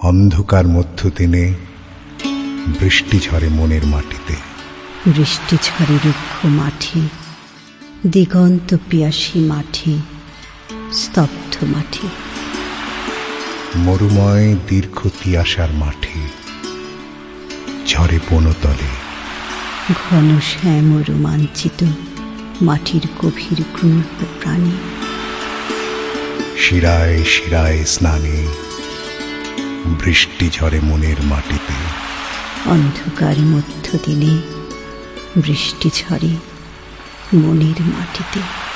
অন্ধকার মধ্য দিনে বৃষ্টি ঝরে মনের মাটিতে। বৃষ্টি ঝরে রুক্ষ মাটি, দিগন্ত পিয়াসী মাটি, স্তব্ধ মাটি। মরুময় দীর্ঘ তিয়াসার মাটি, ঝরে বনতলে। ঘন শ্যাম রোমাঞ্চিত মাটির গভীর গূঢ় প্রাণী। শিরায় শিরায় স্নানে বৃষ্টি ঝরে মনের মাটিতে। অন্ধকার মধ্য দিনে বৃষ্টি ঝরে মনের মাটিতে।